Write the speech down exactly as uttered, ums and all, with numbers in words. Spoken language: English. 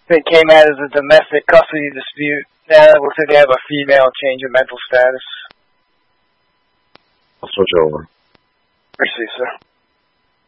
It came out as a domestic custody dispute. Now it looks like they have a female change of mental status. I'll switch over. Mercy, sir.